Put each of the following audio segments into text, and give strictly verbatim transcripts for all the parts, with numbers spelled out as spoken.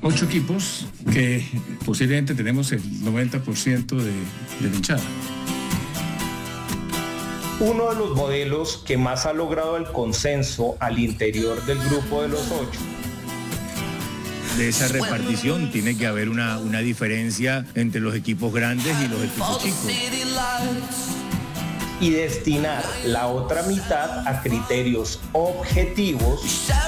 ocho equipos que posiblemente tenemos el noventa por ciento de, de la hinchada. Uno de los modelos que más ha logrado el consenso al interior del grupo de los ocho. De esa repartición tiene que haber una, una diferencia entre los equipos grandes y los equipos chicos. Y destinar la otra mitad a criterios objetivos.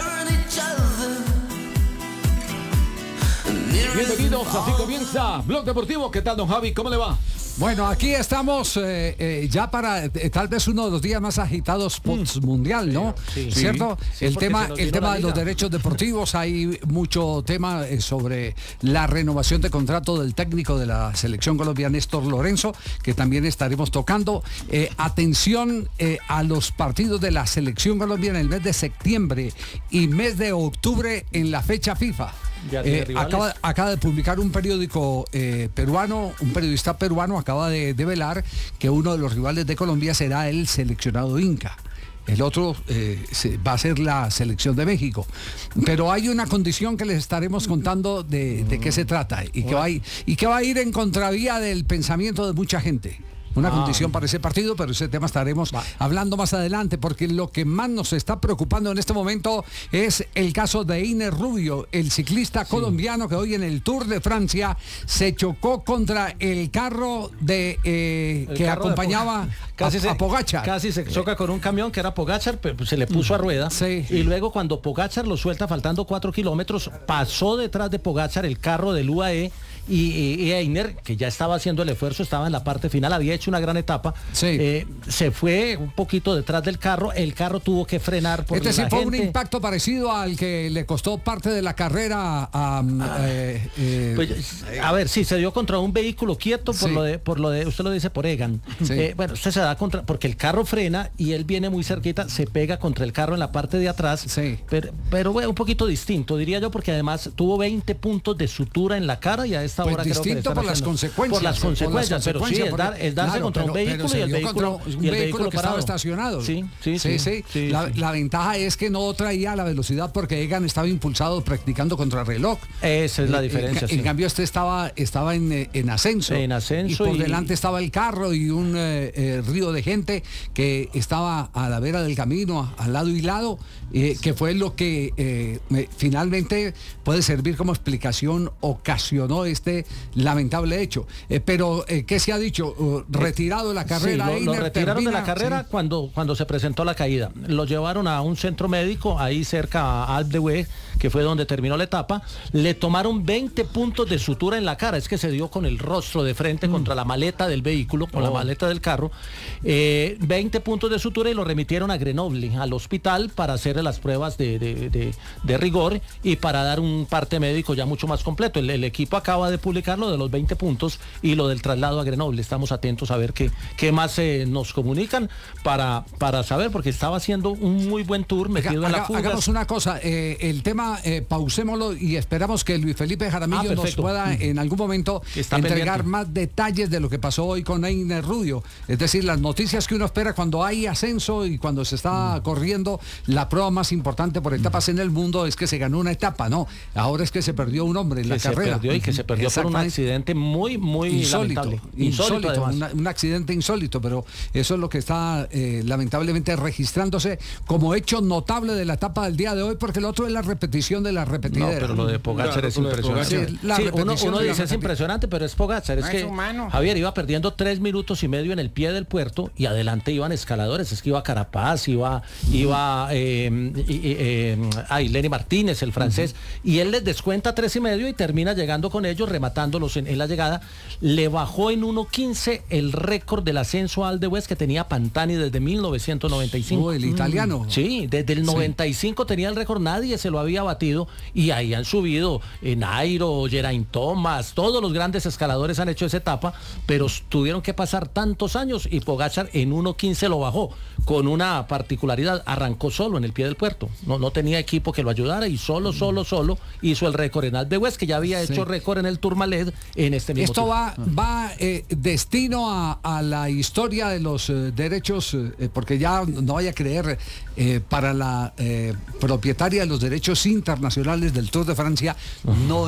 Bienvenidos, así comienza Blog Deportivo. ¿Qué tal, don Javi? ¿Cómo le va? Bueno, aquí estamos eh, eh, ya para eh, tal vez uno de los días más agitados post mundial, ¿no? Sí, sí. ¿Cierto? Sí, el tema, el tema de los liga. derechos deportivos, hay mucho tema eh, sobre la renovación de contrato del técnico de la selección colombiana, Néstor Lorenzo, que también estaremos tocando. Eh, atención eh, a los partidos de la selección colombiana en el mes de septiembre y mes de octubre en la fecha FIFA. Eh, acaba, acaba de publicar un periódico eh, peruano, un periodista peruano acaba de develar que uno de los rivales de Colombia será el seleccionado Inca. El otro eh, se, va a ser la selección de México. Pero hay una condición que les estaremos contando de, de qué se trata y que, va a ir, y que va a ir en contravía del pensamiento de mucha gente. Una ah, condición para ese partido, pero ese tema estaremos va. hablando más adelante, porque lo que más nos está preocupando en este momento es el caso de Einer Rubio, el ciclista sí. colombiano que hoy en el Tour de Francia se chocó contra el carro de eh, el que carro acompañaba de casi a, se, a Pogačar. Casi se choca con un camión que era Pogačar, pero se le puso a rueda. Sí. Y luego cuando Pogačar lo suelta faltando cuatro kilómetros, pasó detrás de Pogačar el carro del U A E y, y, y Einer, que ya estaba haciendo el esfuerzo, estaba en la parte final, había hecho una gran etapa, sí. eh, se fue un poquito detrás del carro, el carro tuvo que frenar por es decir, la fue gente. un impacto parecido al que le costó parte de la carrera a, a, eh, eh, pues, a ver, sí, se dio contra un vehículo quieto por sí. lo de, por lo de, usted lo dice por Egan. Sí. Eh, bueno, usted se da contra, porque el carro frena y él viene muy cerquita, se pega contra el carro en la parte de atrás, sí. pero, pero bueno, un poquito distinto, diría yo, porque además tuvo veinte puntos de sutura en la cara y a esta pues hora creo que distinto por las, consecuencias, por las consecuencias. Por las consecuencias, pero sí, es, dar, es darse claro, contra pero, un vehículo y el vehículo, un y el vehículo, vehículo que parado. estaba estacionado. Sí, sí, sí. sí, sí. sí, la, sí. la ventaja es que no traía la velocidad porque Egan estaba impulsado practicando contra reloj. Esa es la diferencia. En, sí. en cambio este estaba, estaba en, en ascenso. En ascenso. Y por y... delante estaba el carro y un eh, eh, río de gente que estaba a la vera del camino, a, a lado y lado, eh, que fue lo que eh, me, finalmente puede servir como explicación, ocasionó este lamentable hecho. Eh, pero, eh, ¿qué se ha dicho? Uh, retirado de la carrera. Sí, lo, lo retiraron termina, de la carrera sí. cuando, cuando se presentó la caída. Lo llevaron a un centro médico, ahí cerca a Alpe d'Huez, que fue donde terminó la etapa. Le tomaron veinte puntos de sutura en la cara. Es que se dio con el rostro de frente mm. contra la maleta del vehículo, con oh. la maleta del carro. Eh, veinte puntos de sutura y lo remitieron a Grenoble, al hospital, para hacer las pruebas de, de, de, de rigor y para dar un parte médico ya mucho más completo. El, el equipo acaba de publicar lo de los veinte puntos y lo del traslado a Grenoble. Estamos atentos a ver qué, qué más eh, nos comunican para, para saber, porque estaba haciendo un muy buen tour metido Haga, en la fuga. Hagamos una cosa, eh, el tema eh, pausémoslo y esperamos que Luis Felipe Jaramillo ah, nos pueda en algún momento Está entregar pendiente. más detalles de lo que pasó hoy con Einer Rubio. Es decir, las noticias que uno espera cuando hay ascenso y cuando se está mm. corriendo la prueba más importante por etapas mm. en el mundo es que se ganó una etapa, ¿no? Ahora es que se perdió un hombre en que la se carrera. Perdió y que se perdió por un accidente muy, muy insólito. lamentable. Insólito, insólito una, un accidente insólito, pero eso es lo que está eh, lamentablemente registrándose como hecho notable de la etapa del día de hoy, porque el otro es la repetición de la repetidera. No, pero lo de Pogačar es impresionante. Sí, la sí, uno, uno dice es impresionante, pero es Pogačar. Es no que es humano. Javier iba perdiendo tres minutos y medio en el pie del puerto y adelante iban escaladores. Es que iba Carapaz, iba, iba eh, eh, ay, Lenny Martínez, el francés, uh-huh. y él les descuenta tres y medio y termina llegando con ellos, rematándolos en, en la llegada. Le bajó en uno quince el récord del ascenso a Alpe d'Huez que tenía Pantani desde mil novecientos noventa y cinco. Oh, el italiano. Sí, desde el noventa y cinco sí. tenía el récord, nadie se lo había batido y ahí han subido eh, Nairo, Geraint Thomas, todos los grandes escaladores han hecho esa etapa, pero tuvieron que pasar tantos años y Pogačar en uno quince lo bajó, con una particularidad, arrancó solo en el pie del puerto, no, no tenía equipo que lo ayudara y solo, solo, solo hizo el récord en Alpe d'Huez, que ya había hecho sí. récord en el Tourmalet en este mismo Esto tour. va, va eh, destino a, a la historia de los eh, derechos, eh, porque ya no vaya a creer, eh, para la eh, propietaria de los derechos internacionales del Tour de Francia, no